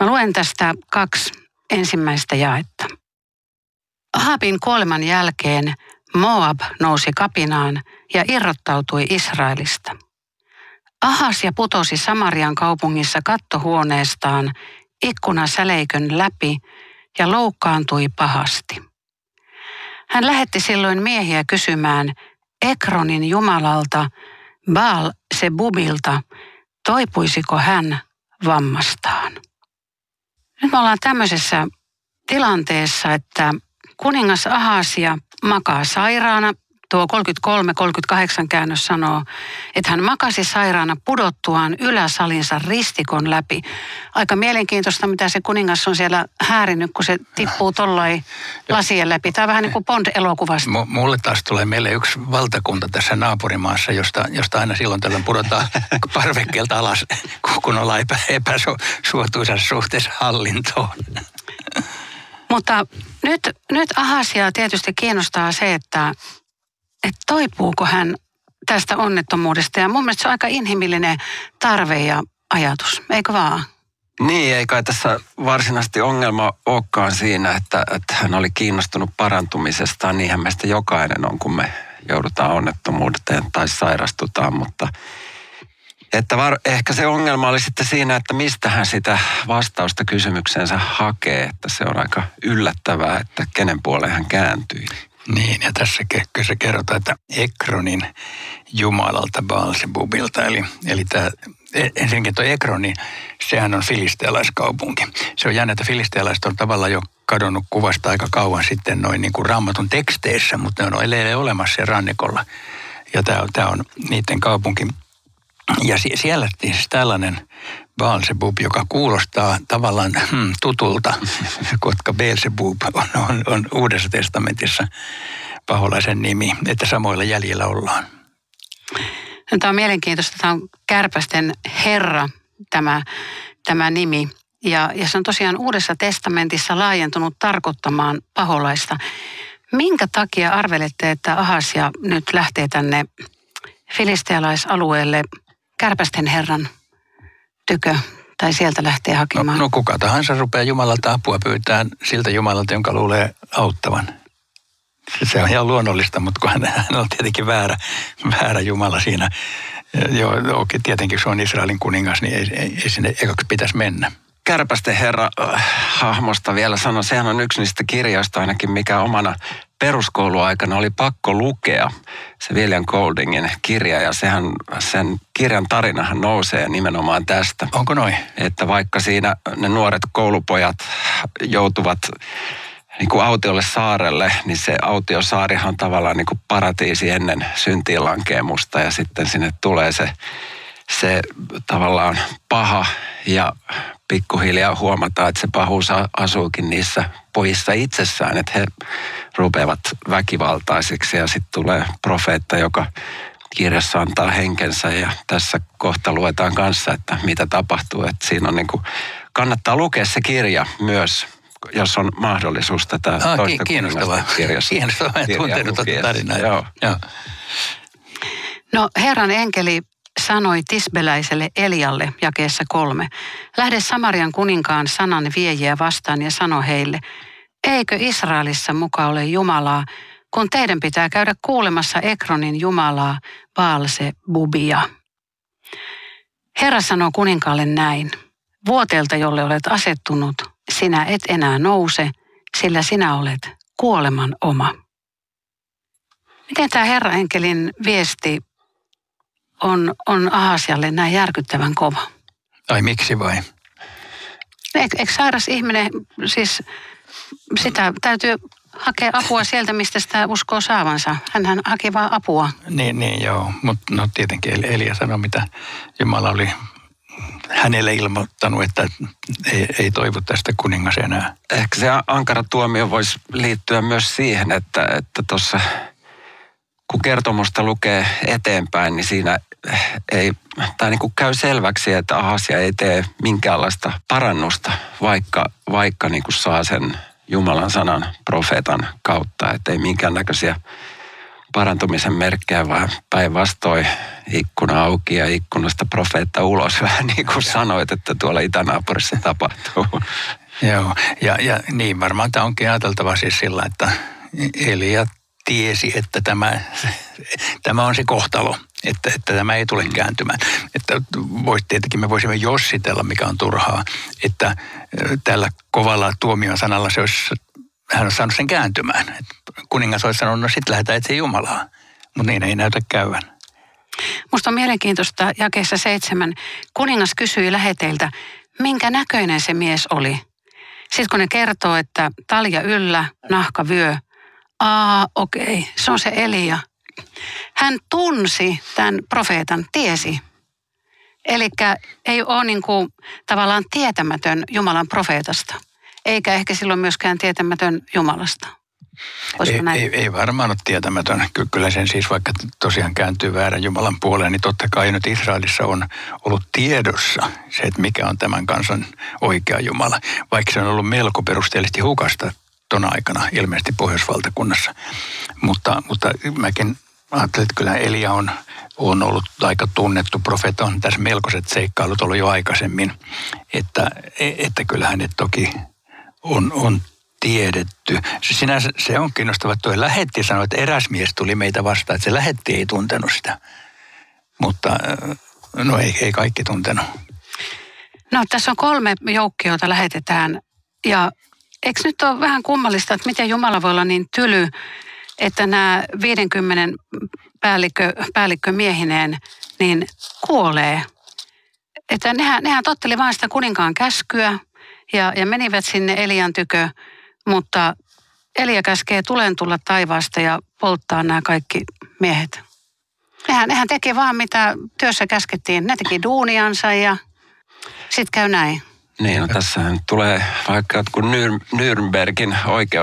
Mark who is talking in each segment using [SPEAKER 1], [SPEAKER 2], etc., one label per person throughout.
[SPEAKER 1] Mä luen tästä 2 ensimmäistä jaetta. Ahabin kuoleman jälkeen Moab nousi kapinaan ja irrottautui Israelista. Ahasja putosi Samarian kaupungissa kattohuoneestaan ikkunasäleikön läpi ja loukkaantui pahasti. Hän silloin miehiä kysymään Ekronin jumalalta Baal-Zebubilta, toipuisiko hän vammastaan. Nyt me ollaan tämmöisessä tilanteessa, että kuningas Ahasja makaa sairaana. Tuo 33-38 käännös sanoo, että hän makasi sairaana pudottuaan yläsalinsa ristikon läpi. Aika mielenkiintoista, mitä se kuningas on siellä häärinyt, kun se tippuu tollain lasien läpi. Tämä on vähän niin kuin Bond-elokuvasta.
[SPEAKER 2] Mulle taas tulee meille yksi valtakunta tässä naapurimaassa, josta aina silloin tällöin pudotaan parvekkeelta alas, kun ollaan epäsuotuisassa suhteessa hallintoon.
[SPEAKER 1] Mutta nyt Ahasjaa tietysti kiinnostaa se, että toipuuko hän tästä onnettomuudesta. Ja mun mielestä se on aika inhimillinen tarve ja ajatus, eikö vaan?
[SPEAKER 3] Niin, ei kai tässä varsinaisesti ongelma olekaan siinä, että hän oli kiinnostunut parantumisestaan. Niinhän meistä jokainen on, kun me joudutaan onnettomuuteen tai sairastutaan, mutta että ehkä se ongelma oli sitten siinä, että mistä hän sitä vastausta kysymykseensä hakee, että se on aika yllättävää, että kenen puoleen hän kääntyi.
[SPEAKER 2] Niin, ja tässä se kerrotaan, että Ekronin jumalalta Baal-Zebubilta, eli tämä, ensinnäkin tuo Ekroni, sehän on filistealaiskaupunki. Se on jännä, että filistealaiset on tavallaan jo kadonnut kuvasta aika kauan sitten noin niin kuin Raamatun teksteissä, mutta ne on edelleen olemassa siellä rannikolla. Ja tämä on niiden kaupunki. Ja siellä siis tällainen Baal-Zebub, joka kuulostaa tavallaan tutulta, koska Beelzebub on Uudessa testamentissa paholaisen nimi, että samoilla jäljillä ollaan.
[SPEAKER 1] No, tämä on mielenkiintoista. Tämä on kärpästen herra, tämä nimi. Ja se on tosiaan Uudessa testamentissa laajentunut tarkoittamaan paholaista. Minkä takia arvelette, että Ahasja nyt lähtee tänne filistealaisalueelle kärpästen herran tykö, tai sieltä lähtee hakemaan?
[SPEAKER 2] No kuka tahansa rupeaa Jumalalta apua pyytämään siltä Jumalalta, jonka luulee auttavan. Se on ihan luonnollista, mutta kun hän on tietenkin väärä Jumala siinä. Joo, tietenkin se on Israelin kuningas, niin ei sinne ekaksi pitäisi mennä.
[SPEAKER 3] Kärpästen herra hahmosta vielä sanon, sehän on yksi niistä kirjoista ainakin, mikä omana peruskouluaikana oli pakko lukea. Se William Goldingin kirja, ja sen kirjan tarinahan nousee nimenomaan tästä.
[SPEAKER 2] Onko noin?
[SPEAKER 3] Että vaikka siinä ne nuoret koulupojat joutuvat niin kuin autiolle saarelle, niin se autiosaarihan on tavallaan niin kuin paratiisi ennen syntiin lankeemusta, ja sitten sinne tulee se tavallaan paha, ja pikkuhiljaa huomataan, että se pahuus asuukin niissä pojissa itsessään, että he rupeavat väkivaltaisiksi, ja sitten tulee profeetta, joka kirjassa antaa henkensä, ja tässä kohta luetaan kanssa, että mitä tapahtuu, että siinä on niin kuin, kannattaa lukea se kirja myös, jos on mahdollisuus tätä toista
[SPEAKER 2] kiinnostavaa. Kiinnostavaa, en tuntenut tätä tarinaa.
[SPEAKER 3] Joo.
[SPEAKER 1] No, Herran enkeli sanoi tisbeläiselle Elialle jakeessa 3. Lähde Samarian kuninkaan sanan viejiä vastaan ja sano heille, eikö Israelissa muka ole Jumalaa, kun teidän pitää käydä kuulemassa Ekronin Jumalaa Baal-Zebubia. Herra sanoo kuninkaalle näin, vuoteelta, jolle olet asettunut, sinä et enää nouse, sillä sinä olet kuoleman oma. Miten tämä Herran enkelin viesti on Ahasjalle näin järkyttävän kova?
[SPEAKER 2] Ai miksi vai?
[SPEAKER 1] Eikö sairas ihminen, siis sitä täytyy hakea apua sieltä, mistä sitä uskoo saavansa. Hänhän haki vaan apua.
[SPEAKER 2] Niin joo, mutta no tietenkin Elia sanoi, mitä Jumala oli hänelle ilmoittanut, että ei toivu tästä kuningas enää.
[SPEAKER 3] Ehkä se ankara tuomio voisi liittyä myös siihen, että tuossa kun kertomusta lukee eteenpäin, niin siinä ei, tai niin kuin käy selväksi, että Ahasja ei tee minkäänlaista parannusta, vaikka niin kuin saa sen Jumalan sanan profeetan kautta, että ei minkäännäköisiä parantumisen merkkejä, vaan päinvastoin ikkuna auki ja ikkunasta profeetta ulos. Vähän niin kuin sanoit, että tuolla itänaapurissa tapahtuu.
[SPEAKER 2] Joo, ja niin varmaan tämä onkin ajateltava siis sillä, että Elia tiesi, että tämä on se kohtalo, että tämä ei tule kääntymään. Että tietenkin me voisimme jossitella, mikä on turhaa, että tällä kovalla tuomion sanalla hän on saanut sen kääntymään. Että kuningas olisi sanonut, no sitten lähdetään etsiä Jumalaa, mutta niin ei näytä käyvän.
[SPEAKER 1] Musta on mielenkiintoista jakeessa 7. Kuningas kysyi läheteiltä, minkä näköinen se mies oli. Sitten kun ne kertoo, että talja yllä, nahka vyö, okei, se on se Elia. Hän tunsi tämän profeetan, tiesi. Eli ei ole niin kuin tavallaan tietämätön Jumalan profeetasta, eikä ehkä silloin myöskään tietämätön Jumalasta.
[SPEAKER 2] Ei varmaan ole tietämätön. Kyllä sen siis vaikka tosiaan kääntyy väärän Jumalan puoleen, niin totta kai nyt Israelissa on ollut tiedossa se, että mikä on tämän kansan oikea Jumala. Vaikka se on ollut melko perusteellisesti hukasta tuona aikana ilmeisesti Pohjoisvaltakunnassa. Mutta mäkin ajattelin, että kyllä Elia on ollut aika tunnettu profeetta. On tässä melkoiset seikkailut ollut jo aikaisemmin, että kyllä hänet toki on tiedetty. Sinänsä se on kiinnostava, että tuo lähetti sanoi, että eräs mies tuli meitä vastaan, että se lähetti ei tuntenut sitä. Mutta no ei kaikki tuntenut.
[SPEAKER 1] No tässä on 3 joukkoa, joita lähetetään. Ja eikö nyt ole vähän kummallista, että miten Jumala voi olla niin tyly, että nämä 50 päällikkömiehineen niin kuolee. Että nehän totteli vain sitä kuninkaan käskyä ja menivät sinne Elian tykö, mutta Elia käskee tulen tulla taivaasta ja polttaa nämä kaikki miehet. Nehän teki vaan mitä työssä käskettiin. Ne teki duuniansa ja sitten käy näin.
[SPEAKER 3] Niin, no tässähän tulee vaikka jotkut Nürnbergin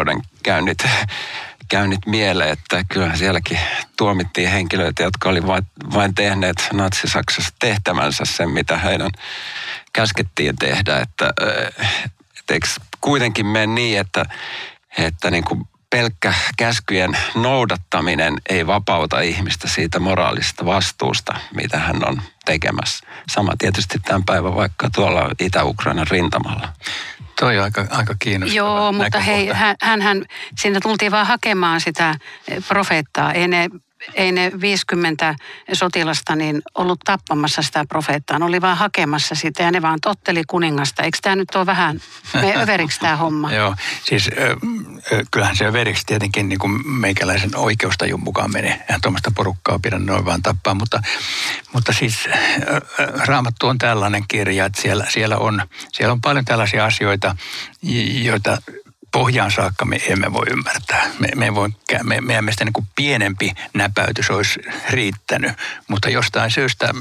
[SPEAKER 3] oikeudenkäynnit mieleen, että kyllähän sielläkin tuomittiin henkilöitä, jotka oli vain tehneet Natsi-Saksassa tehtävänsä sen, mitä heidän käskettiin tehdä. Että eikö kuitenkin mene niin, että niin kuin pelkkä käskyjen noudattaminen ei vapauta ihmistä siitä moraalisesta vastuusta, mitä hän on tekemässä. Sama tietysti tämän päivän vaikka tuolla Itä-Ukrainan rintamalla.
[SPEAKER 2] Toi on aika kiinnostava.
[SPEAKER 1] Joo, mutta hei, hän siinä tultiin vaan hakemaan sitä profeettaa. Ei ne 50 sotilasta niin ollut tappamassa sitä profeettaa. Ne oli vaan hakemassa sitä ja ne vaan totteli kuningasta. Eikö tämä nyt ole vähän överiksi tämä homma?
[SPEAKER 2] Joo, siis kyllähän se överiksi tietenkin niin kuin meikäläisen oikeustajun mukaan menee. Eihän tuommoista porukkaa pidä noin vaan tappaa, mutta siis Raamattu on tällainen kirja, että siellä on paljon tällaisia asioita, joita pohjaan saakka me emme voi ymmärtää. Meidän mielestä niin kuin pienempi näpäytys olisi riittänyt, mutta jostain syystä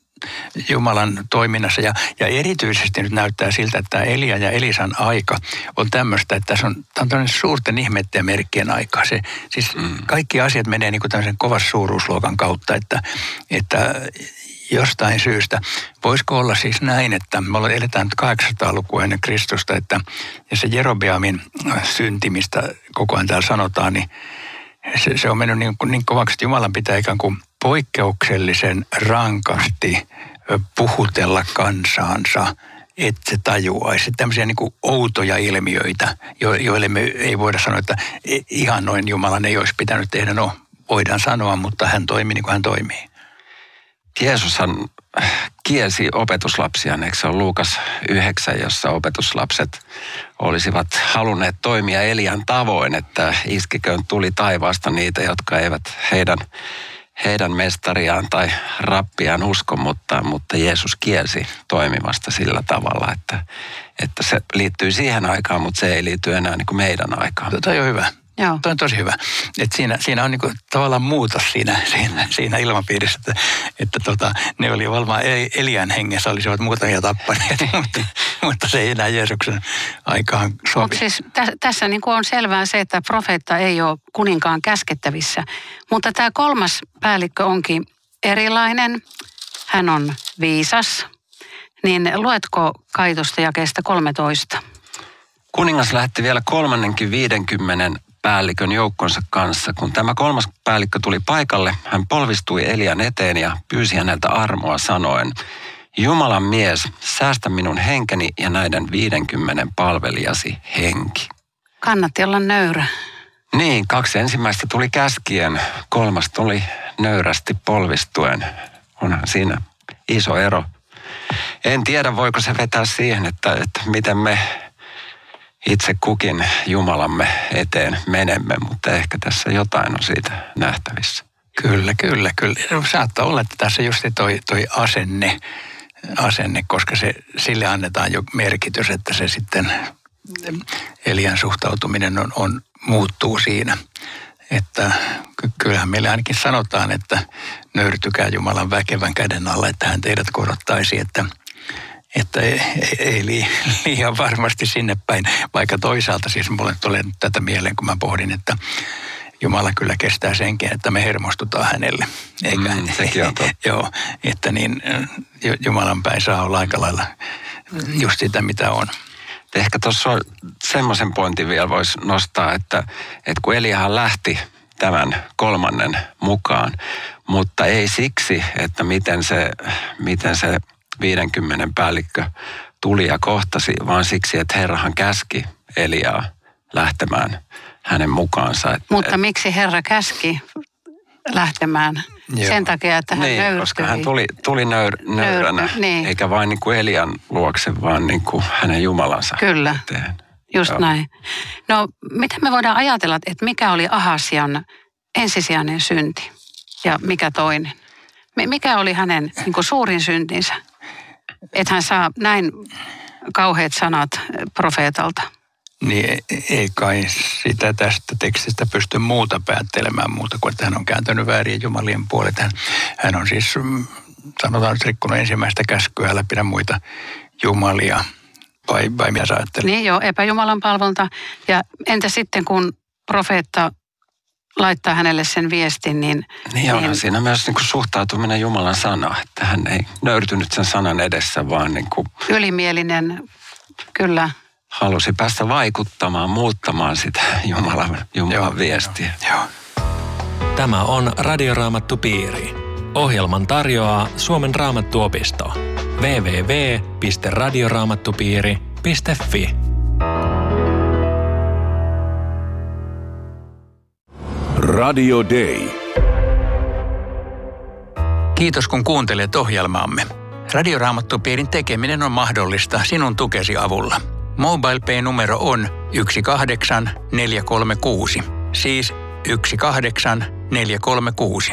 [SPEAKER 2] Jumalan toiminnassa ja erityisesti nyt näyttää siltä, että tämä Elia ja Elisan aika on tämmöistä, että tämä on tämmöinen suurten ihmeiden ja merkkien aikaa. Siis kaikki asiat menee niin kuin tämmöisen kovas suuruusluokan kautta, että jostain syystä. Voisiko olla siis näin, että me eletään nyt 800-lukua ennen Kristusta, että ja se Jerobeamin syntimistä koko ajan täällä sanotaan, niin se on mennyt niin kovaksi, että Jumalan pitää ikään kuin poikkeuksellisen rankasti puhutella kansaansa, että se tajuaisi tämmöisiä niin kuin outoja ilmiöitä, joille me ei voida sanoa, että ihan noin Jumalan ei olisi pitänyt tehdä. No, voidaan sanoa, mutta hän toimii niin kuin hän toimii.
[SPEAKER 3] Jeesushan kielsi opetuslapsiaan, eikö se ole Luukas 9, jossa opetuslapset olisivat halunneet toimia Elian tavoin, että iskiköön tuli taivaasta niitä, jotka eivät heidän mestariaan tai rappiaan usko, mutta Jeesus kielsi toimimasta sillä tavalla, että se liittyy siihen aikaan, mutta se ei liity enää niin kuin meidän aikaan.
[SPEAKER 2] Toi on hyvä.
[SPEAKER 1] Joo.
[SPEAKER 2] Toi on tosi hyvä. Että siinä on niinku tavallaan muutos siinä ilmapiirissä, että ne oli varmaan Elian hengessä olisivat muutamia tappaneet, mutta se ei enää Jeesuksen aikaan sovi.
[SPEAKER 1] Mutta siis tässä niinku on selvää se, että profeetta ei ole kuninkaan käskettävissä. Mutta tämä 3. päällikkö onkin erilainen. Hän on viisas. Niin luetko Kaitosta jakeesta 13?
[SPEAKER 3] Kuningas lähetti vielä 3. 50 päällikön joukkonsa kanssa. Kun tämä 3. päällikkö tuli paikalle, hän polvistui Elian eteen ja pyysi häneltä armoa sanoen, Jumalan mies, säästä minun henkeni ja näiden 50 palvelijasi henki.
[SPEAKER 1] Kannatti olla nöyrä.
[SPEAKER 3] Niin, 2 ensimmäistä tuli käskien, 3 tuli nöyrästi polvistuen. Onhan siinä iso ero. En tiedä, voiko se vetää siihen, että miten me itse kukin Jumalamme eteen menemme, mutta ehkä tässä jotain on siitä nähtävissä.
[SPEAKER 2] Kyllä. Saattaa olla, että tässä just toi asenne, koska sille annetaan jo merkitys, että se sitten Elian suhtautuminen muuttuu siinä. Että kyllähän meille ainakin sanotaan, että nöyrtykää Jumalan väkevän käden alla, että hän teidät korottaisi, että ei liian varmasti sinne päin. Vaikka toisaalta siis mulle tulee tätä mieleen, kun mä pohdin, että Jumala kyllä kestää senkin, että me hermostutaan hänelle. Eikä,
[SPEAKER 3] sekin on totta.
[SPEAKER 2] Joo, että niin Jumalan päin saa olla aika lailla just sitä, mitä on.
[SPEAKER 3] Ehkä tuossa semmoisen pointin vielä voisi nostaa, että kun Eliahan lähti tämän 3. mukaan, mutta ei siksi, että miten se 50 päällikkö tuli ja kohtasi, vaan siksi, että Herrahan käski Eliaa lähtemään hänen mukaansa.
[SPEAKER 1] Mutta miksi Herra käski lähtemään? Joo. Sen takia, että hän nöyrtyi.
[SPEAKER 3] Koska hän tuli nöyränä,
[SPEAKER 1] niin.
[SPEAKER 3] Eikä vain niin kuin Elian luokse, vaan niin kuin hänen Jumalansa.
[SPEAKER 1] Kyllä,
[SPEAKER 3] eteen.
[SPEAKER 1] Just näin. No, mitä me voidaan ajatella, että mikä oli Ahasian ensisijainen synti ja mikä toinen? Mikä oli hänen niin kuin suurin syntinsä? Että hän saa näin kauheat sanat profeetalta.
[SPEAKER 2] Niin ei kai sitä tästä tekstistä pysty muuta päättelemään muuta kuin, että hän on kääntänyt väärien jumalien puolet. Hän on siis, sanotaan nyt rikkonut ensimmäistä käskyä, älä pidä muita jumalia. Vai mitä sä ajattelet?
[SPEAKER 1] Niin joo, epäjumalan palvonta. Ja entä sitten, kun profeetta laittaa hänelle sen viestin, niin
[SPEAKER 3] onhan siinä myös niin kuin suhtautuminen Jumalan sanaan, että hän ei nöyrtynyt sen sanan edessä, vaan niin kuin
[SPEAKER 1] ylimielinen, kyllä.
[SPEAKER 3] Halusi päästä vaikuttamaan, muuttamaan sitä Jumalan viestiä.
[SPEAKER 2] Joo.
[SPEAKER 4] Tämä on Radioraamattupiiri. Ohjelman tarjoaa Suomen Raamattuopisto. www.radioraamattupiiri.fi.
[SPEAKER 5] Radio Day.
[SPEAKER 2] Kiitos kun kuuntelet ohjelmaamme. Radioraamattupiirin tekeminen on mahdollista sinun tukesi avulla. MobilePay-numero on 18436, siis 18436.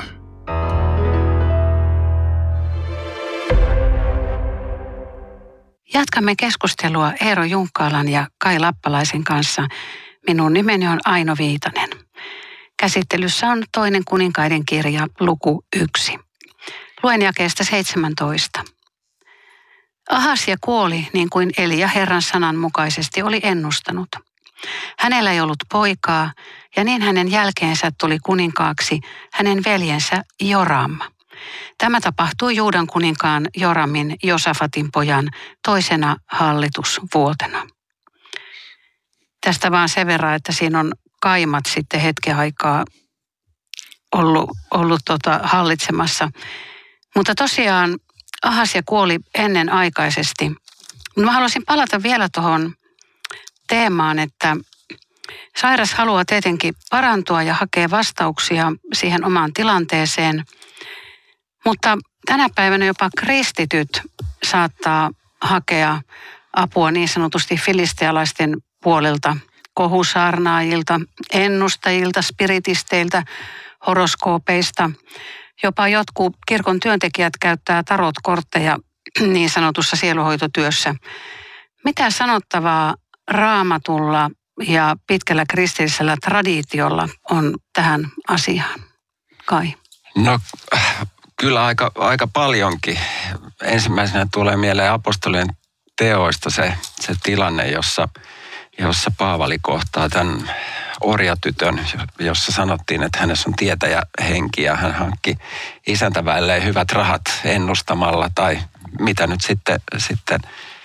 [SPEAKER 1] Jatkamme keskustelua Eero Junkkaalan ja Kai Lappalaisen kanssa. Minun nimeni on Aino Viitanen. Käsittelyssä on 2. kuninkaiden kirja, luku 1. Luen jakeesta 17. Ahasia kuoli niin kuin Elia Herran sanan mukaisesti oli ennustanut. Hänellä ei ollut poikaa, ja niin hänen jälkeensä tuli kuninkaaksi hänen veljensä Joram. Tämä tapahtui Juudan kuninkaan Joramin Josafatin pojan 2. hallitusvuotena. Tästä vaan sen verran, että siinä on kaimat sitten hetken aikaa ollut hallitsemassa. Mutta tosiaan Ahasia kuoli ennenaikaisesti. Mä haluaisin palata vielä tuohon teemaan, että sairas haluaa tietenkin parantua ja hakea vastauksia siihen omaan tilanteeseen. Mutta tänä päivänä jopa kristityt saattaa hakea apua niin sanotusti filistealaisten puolelta, kohusaarnaajilta, ennustajilta, spiritisteiltä, horoskoopeista. Jopa jotkut kirkon työntekijät käyttää tarotkortteja niin sanotussa sieluhoitotyössä. Mitä sanottavaa Raamatulla ja pitkällä kristillisellä traditiolla on tähän asiaan? Kai.
[SPEAKER 3] No kyllä aika paljonkin. Ensimmäisenä tulee mieleen apostolien teoista se tilanne, jossa Paavali kohtaa tämän orjatytön, jossa sanottiin, että hänessä on tietäjähenki ja hän hankki isäntäväelleen hyvät rahat ennustamalla tai mitä nyt sitten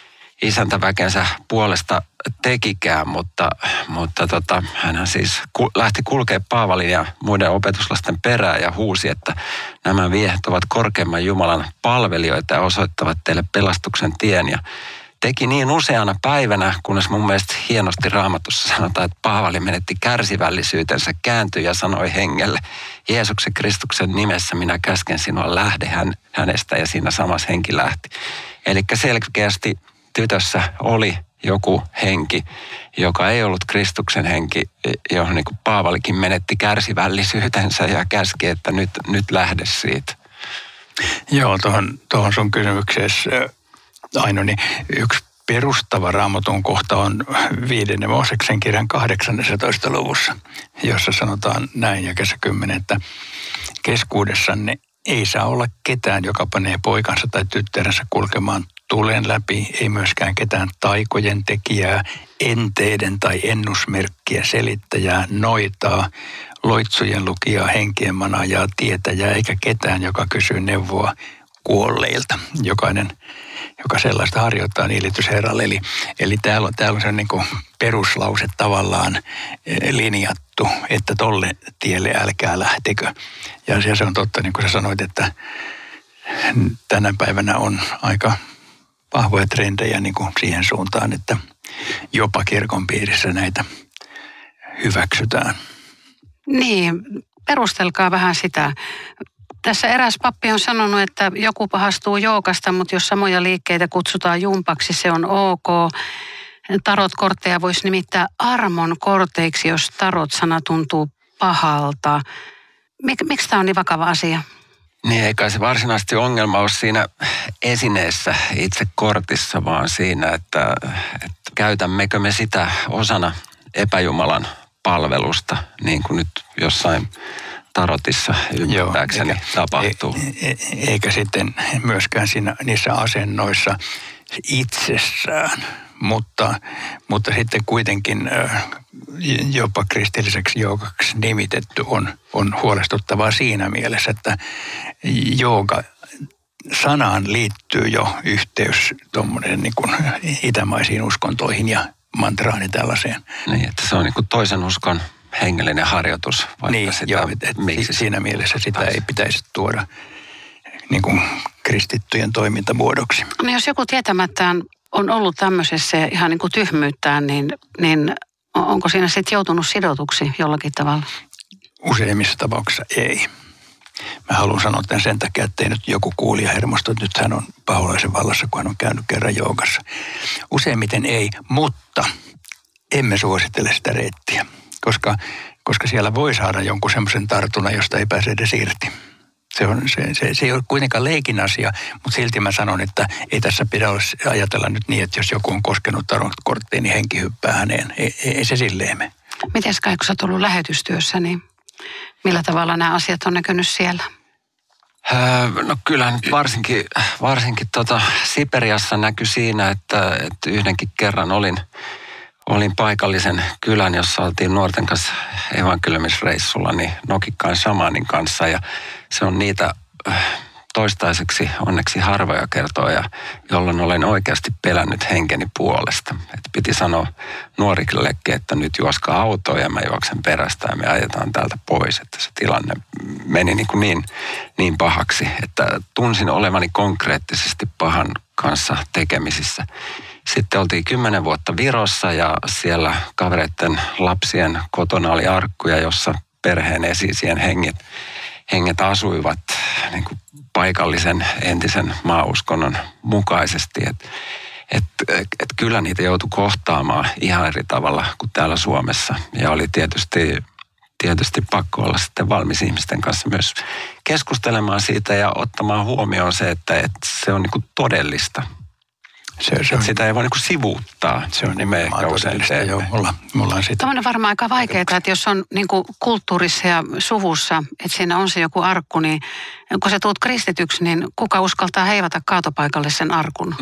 [SPEAKER 3] isäntäväkensä puolesta tekikään, mutta hänhän siis lähti kulkea Paavalin ja muiden opetuslasten perään ja huusi, että nämä miehet ovat korkeimman Jumalan palvelijoita ja osoittavat teille pelastuksen tien. Ja teki niin useana päivänä, kunnes mun mielestä hienosti Raamatussa sanotaan, että Paavali menetti kärsivällisyytensä, kääntyi ja sanoi hengelle, Jeesuksen Kristuksen nimessä minä käsken sinua, lähde hänestä, ja siinä samassa henki lähti. Eli selkeästi tytössä oli joku henki, joka ei ollut Kristuksen henki, johon niin kuin Paavalikin menetti kärsivällisyytensä ja käski, että nyt lähde siitä.
[SPEAKER 2] Joo, tuohon sun kysymykseessä, Aino, niin yksi perustava Raamatun kohta on 5. Mooseksen kirjan 18. luvussa, jossa sanotaan näin jakeessa 10, että keskuudessanne ei saa olla ketään, joka panee poikansa tai tyttärensä kulkemaan tulen läpi, ei myöskään ketään taikojen tekijää, enteiden tai ennusmerkkiä selittäjää, noitaa, loitsujen lukijaa, henkien manaajaa, tietäjää, eikä ketään, joka kysyy neuvoa kuolleilta. Jokainen, joka sellaista harjoittaa, niin ilitys Herralle. Eli täällä on se niin kuin peruslause tavallaan linjattu, että tolle tielle älkää lähtekö. Ja se on totta, niin kuin sä sanoit, että tänä päivänä on aika vahvoja trendejä niin kuin siihen suuntaan, että jopa kirkon piirissä näitä hyväksytään.
[SPEAKER 1] Niin, perustelkaa vähän sitä. Tässä eräs pappi on sanonut, että joku pahastuu joukasta, mutta jos samoja liikkeitä kutsutaan jumpaksi, se on ok. Tarot-kortteja voisi nimittää armon korteiksi, jos tarot-sana tuntuu pahalta. Miksi tämä on niin vakava asia?
[SPEAKER 3] Niin, eikä se varsinaisesti ongelma ole siinä esineessä itse kortissa, vaan siinä, että käytämmekö me sitä osana epäjumalan palvelusta, niin kuin nyt jossain tarotissa ymmärtääkseni tapahtuu.
[SPEAKER 2] Eikä sitten myöskään niissä asennoissa itsessään, mutta sitten kuitenkin jopa kristilliseksi joogaksi nimitetty on huolestuttavaa siinä mielessä, että jooga sanaan liittyy jo yhteys tuommoinen niin kuin itämaisiin uskontoihin ja mantraan ja tällaiseen.
[SPEAKER 3] Niin, että se on niin kuin toisen uskon hengellinen harjoitus.
[SPEAKER 2] Niin, joo, siinä mielessä sitä ei pitäisi tuoda niin kuin kristittyjen toimintamuodoksi.
[SPEAKER 1] No jos joku tietämättään on ollut tämmöisessä ihan niin kuin tyhmyyttään, niin onko siinä sitten joutunut sidotuksi jollakin tavalla?
[SPEAKER 2] Useimmissa tapauksissa ei. Mä haluan sanoa tämän sen takia, ettei nyt joku kuulija hermostu, että nyt hän on paholaisen vallassa, kun hän on käynyt kerran joogassa. Useimmiten ei, mutta emme suosittele sitä reittiä, koska siellä voi saada jonkun semmoisen tartunnan, josta ei pääse edes irti. Se ei ole kuitenkaan leikin asia, mutta silti mä sanon, että ei tässä pidä ajatella nyt niin, että jos joku on koskenut tarot-korttiin, niin henki hyppää häneen. Ei se silleen mene.
[SPEAKER 1] Mites kai, kun sä oot ollut lähetystyössä, niin millä tavalla nämä asiat on näkynyt siellä?
[SPEAKER 3] No kyllähän varsinkin Siperiassa näkyi siinä, että yhdenkin kerran olin paikallisen kylän, jossa oltiin nuorten kanssa evankeliumisreissulla, niin Nokikkaan shamanin kanssa. Ja se on niitä toistaiseksi onneksi harvoja kertoja, jolloin olen oikeasti pelännyt henkeni puolesta. Et piti sanoa nuorillekin, että nyt juoskaa autoa ja mä juoksen perästä ja me ajetaan täältä pois. Että se tilanne meni niin pahaksi, että tunsin olevani konkreettisesti pahan kanssa tekemisissä. Sitten oltiin 10 vuotta Virossa ja siellä kavereiden lapsien kotona oli arkkuja, jossa perheen esiisien henget asuivat niin kuin paikallisen entisen maauskonnon mukaisesti. Et kyllä niitä joutui kohtaamaan ihan eri tavalla kuin täällä Suomessa. Ja oli tietysti pakko olla sitten valmis ihmisten kanssa myös keskustelemaan siitä ja ottamaan huomioon se, että se on niin kuin todellista. Sitä ei voi niinku sivuuttaa.
[SPEAKER 2] Se on nimenomaan todellista, joo. Me ollaan sitä.
[SPEAKER 1] Tämä on varmaan aika vaikeaa, että jos on niinku kulttuurissa ja suvussa, että siinä on se joku arkku, niin kun sä tuut kristityksi, niin kuka uskaltaa heivata kaatopaikalle sen arkun?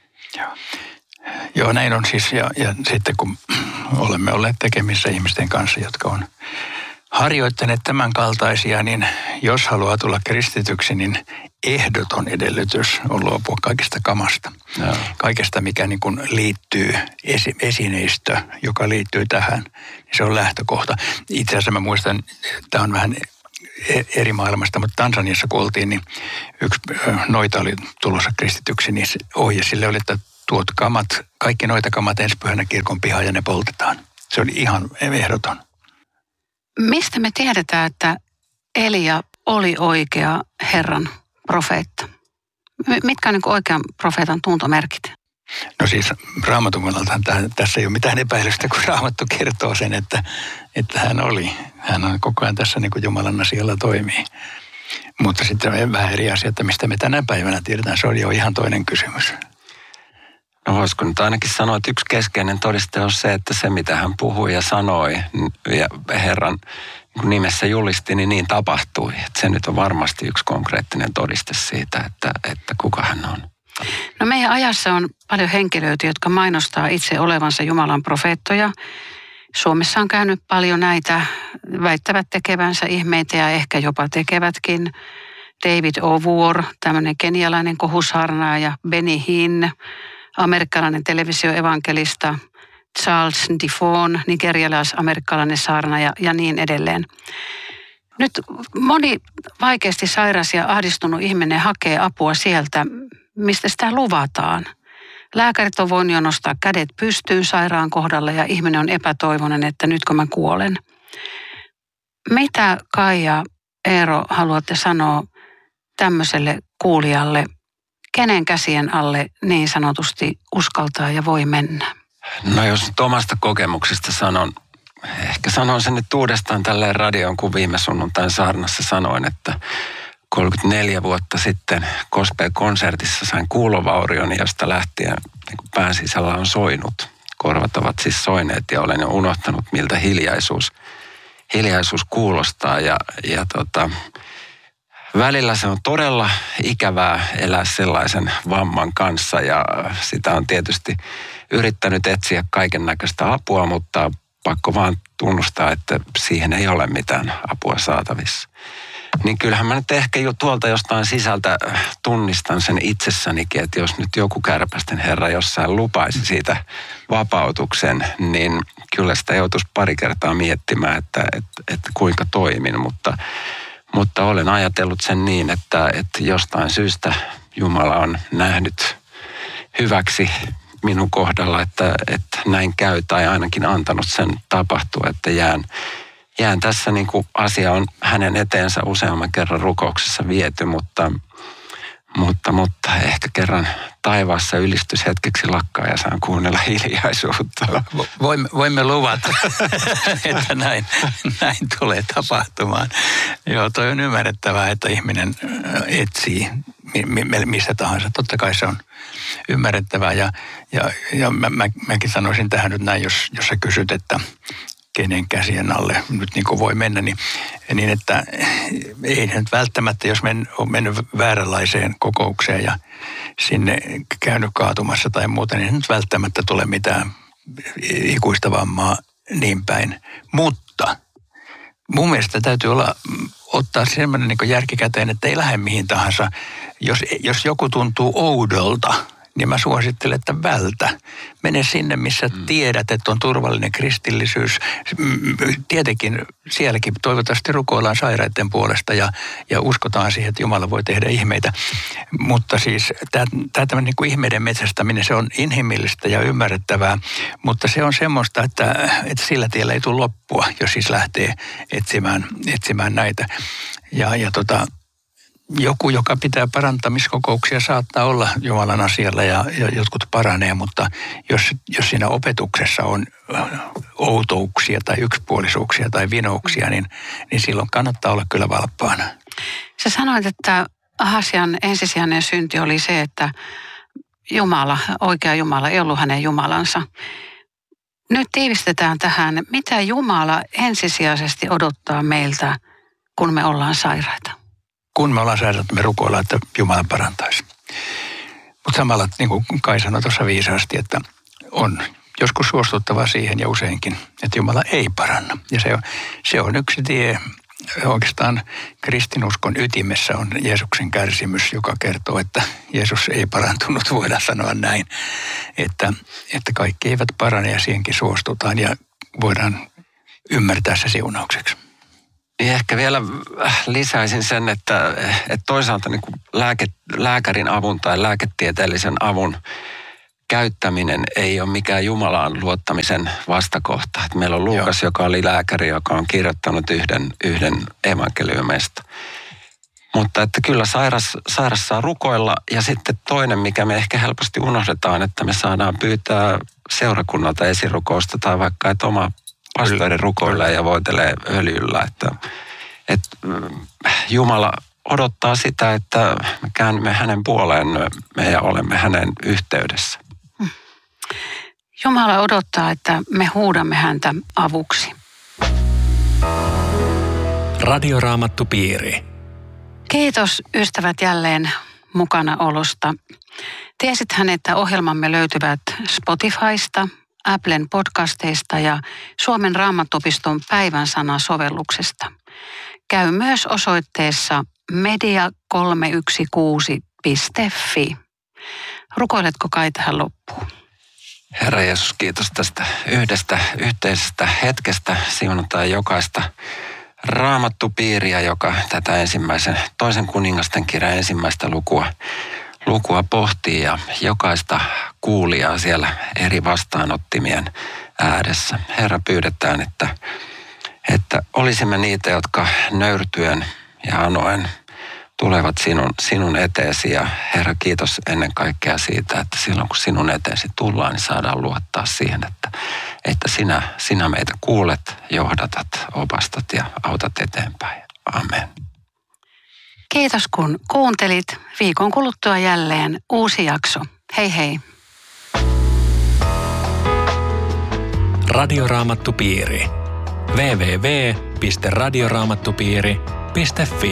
[SPEAKER 2] Joo, näin on siis. Ja sitten kun olemme olleet tekemissä ihmisten kanssa, jotka harjoittaneet tämän kaltaisia, niin jos haluaa tulla kristityksi, niin ehdoton edellytys on luopua kaikista kamasta.
[SPEAKER 3] Joo.
[SPEAKER 2] Kaikesta, mikä niin kuin liittyy, esineistö, joka liittyy tähän, niin se on lähtökohta. Itse asiassa mä muistan, tämä on vähän eri maailmasta, mutta Tansaniassa kun oltiin, niin yksi noita oli tulossa kristityksi, niin ohje sille oli, että tuot kamat, kaikki noita kamat ensi pyhänä kirkon pihaan ja ne poltetaan. Se oli ihan ehdoton.
[SPEAKER 1] Mistä me tiedetään, että Elia oli oikea Herran profeetta? Mitkä on niin kuin oikean profeetan tuntomerkit?
[SPEAKER 2] No siis Raamatun kannalta tässä ei ole mitään epäilystä, kun Raamattu kertoo sen, että hän oli. Hän on koko ajan tässä niin kuin Jumalan asialla toimii. Mutta sitten on vähän eri asia, että mistä me tänä päivänä tiedetään, se on jo ihan toinen kysymys.
[SPEAKER 3] No voisiko nyt ainakin sanoa, että yksi keskeinen todiste on se, että se mitä hän puhui ja sanoi ja Herran nimessä julisti, niin tapahtui. Että se nyt on varmasti yksi konkreettinen todiste siitä, että kuka hän on.
[SPEAKER 1] No meidän ajassa on paljon henkilöitä, jotka mainostaa itse olevansa Jumalan profeettoja. Suomessa on käynyt paljon näitä, väittävät tekevänsä ihmeitä ja ehkä jopa tekevätkin. David O'War, tämmöinen kenialainen kohusaarnaaja, Benny Hinn, amerikkalainen televisioevankelista, Charles Difon, nigerialais-amerikkalainen saarnaaja ja niin edelleen. Nyt moni vaikeasti sairas ja ahdistunut ihminen hakee apua sieltä, mistä sitä luvataan. Lääkärit on voinut jo nostaa kädet pystyyn sairaan kohdalla ja ihminen on epätoivoinen, että nytkö mä kuolen. Mitä Kaija, Eero haluatte sanoa tämmöiselle kuulijalle, kenen käsien alle niin sanotusti uskaltaa ja voi mennä?
[SPEAKER 3] No jos nyt omasta kokemuksesta ehkä sanon sen nyt uudestaan tälleen radioon, kun viime sunnuntain saarnassa sanoin, että 34 vuotta sitten gospel-konsertissa sain kuulovaurion, josta lähtien niin pään sisällä on soinut. Korvat ovat siis soineet ja olen jo unohtanut, miltä hiljaisuus kuulostaa. Ja välillä se on todella ikävää elää sellaisen vamman kanssa ja sitä on tietysti yrittänyt etsiä kaiken näköistä apua, mutta pakko vaan tunnustaa, että siihen ei ole mitään apua saatavissa. Niin kyllähän mä nyt ehkä jo tuolta jostain sisältä tunnistan sen itsessänikin, että jos nyt joku kärpästen herra jossain lupaisi siitä vapautuksen, niin kyllä sitä joutuisi pari kertaa miettimään, että kuinka toimin, mutta olen ajatellut sen niin, että jostain syystä Jumala on nähnyt hyväksi minun kohdalla, että näin käy tai ainakin antanut sen tapahtua, että jään tässä niin kuin asia on hänen eteensä useamman kerran rukouksessa viety, mutta ehkä kerran taivaassa ylistyshetkeksi lakkaa ja saan kuunnella hiljaisuutta.
[SPEAKER 2] Voimme luvata, että näin tulee tapahtumaan. Joo, toi on ymmärrettävää, että ihminen etsii missä tahansa. Totta kai se on ymmärrettävää ja mäkin sanoisin tähän nyt näin, jos sä kysyt, että kenen käsien alle nyt niin kuin voi mennä, niin että ei nyt välttämättä, jos on mennyt vääränlaiseen kokoukseen ja sinne käynyt kaatumassa tai muuta, niin ei nyt välttämättä tule mitään ikuista vammaa niin päin. Mutta mun mielestä täytyy ottaa sellainen niin kuin järkikäteen, että ei lähde mihin tahansa. Jos joku tuntuu oudolta, niin mä suosittelen, että vältä. Mene sinne, missä tiedät, että on turvallinen kristillisyys. Tietenkin sielläkin toivottavasti rukoillaan sairaiden puolesta ja uskotaan siihen, että Jumala voi tehdä ihmeitä. Mutta siis tämä niin kuin ihmeiden metsästäminen, se on inhimillistä ja ymmärrettävää, mutta se on semmoista, että sillä tiellä ei tule loppua, jos siis lähtee etsimään näitä. Joku, joka pitää parantamiskokouksia, saattaa olla Jumalan asialla ja jotkut paranee, mutta jos siinä opetuksessa on outouksia tai yksipuolisuuksia tai vinouksia, niin silloin kannattaa olla kyllä valppaana.
[SPEAKER 1] Sä sanoit, että Ahasian ensisijainen synti oli se, että oikea Jumala ei ollut hänen Jumalansa. Nyt tiivistetään tähän, mitä Jumala ensisijaisesti odottaa meiltä, kun me ollaan sairaita.
[SPEAKER 2] Kun me ollaan sairaita, me rukoillaan, että Jumala parantaisi. Mutta samalla, niin kuin Kai sanoi tuossa viisaasti, että on joskus suostuttava siihen ja useinkin, että Jumala ei paranna. Ja se on yksi tie. Oikeastaan kristinuskon ytimessä on Jeesuksen kärsimys, joka kertoo, että Jeesus ei parantunut, voidaan sanoa näin, että kaikki eivät parane ja siihenkin suostutaan ja voidaan ymmärtää se siunaukseksi.
[SPEAKER 3] Ja ehkä vielä lisäisin sen, että toisaalta niin kuin lääkärin avun tai lääketieteellisen avun käyttäminen ei ole mikään Jumalaan luottamisen vastakohta. Että meillä on Luukas, joka oli lääkäri, joka on kirjoittanut yhden evankeliumista. Mutta että kyllä sairas saa rukoilla. Ja sitten toinen, mikä me ehkä helposti unohdetaan, että me saadaan pyytää seurakunnalta esirukousta tai vaikka, että oma pastori rukoilee ja voitelee öljyllä. Että Jumala odottaa sitä, että me käännymme hänen puoleen ja olemme hänen yhteydessä.
[SPEAKER 1] Jumala odottaa, että me huudamme häntä avuksi.
[SPEAKER 4] Radioraamattupiiri.
[SPEAKER 1] Kiitos ystävät jälleen mukanaolosta. Tiesithän, että ohjelmamme löytyvät Spotifysta, Applen podcasteista ja Suomen Raamattuopiston päivän sana-sovelluksesta. Käy myös osoitteessa media316.fi. Rukoiletko Kai tähän loppuun?
[SPEAKER 3] Herra Jeesus, kiitos tästä yhdestä yhteisestä hetkestä. Siunataan jokaista raamattupiiriä, joka tätä toisen kuningasten kirjan ensimmäistä lukua pohtii ja jokaista kuulijaa siellä eri vastaanottimien ääressä. Herra, pyydetään, että olisimme niitä, jotka nöyrtyen ja anoen tulevat sinun eteesi. Ja Herra, kiitos ennen kaikkea siitä, että silloin kun sinun eteesi tullaan, niin saadaan luottaa siihen, että sinä meitä kuulet, johdatat, opastat ja autat eteenpäin. Amen.
[SPEAKER 1] Kiitos kun kuuntelit. Viikon kuluttua jälleen uusi jakso. Hei hei.
[SPEAKER 4] Radioraamattupiiri. www.radioraamattupiiri.fi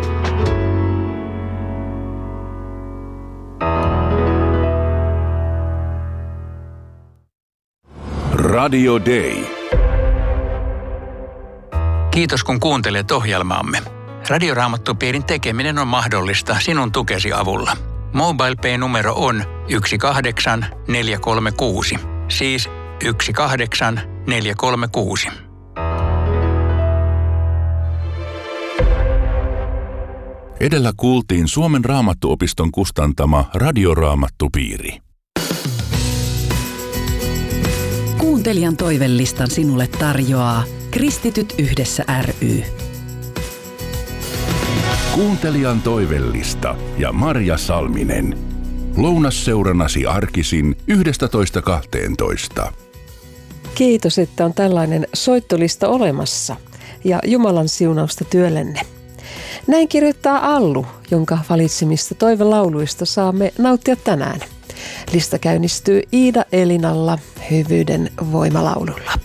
[SPEAKER 5] Radio Day.
[SPEAKER 2] Kiitos kun kuuntelet ohjelmaamme. Radioraamattupiirin tekeminen on mahdollista sinun tukesi avulla. MobilePay-numero on 18436, siis 18436.
[SPEAKER 5] Edellä kuultiin Suomen Raamattuopiston kustantama Radioraamattupiiri.
[SPEAKER 6] Kuuntelijan toivelistan sinulle tarjoaa Kristityt yhdessä ry.
[SPEAKER 5] Kuuntelijan toivellista ja Marja Salminen. Lounasseurannasi arkisin 11.12.
[SPEAKER 7] Kiitos, että on tällainen soittolista olemassa ja Jumalan siunausta työllenne. Näin kirjoittaa Allu, jonka valitsemista toivelauluista saamme nauttia tänään. Lista käynnistyy Iida Elinalla hyvyyden voimalaululla.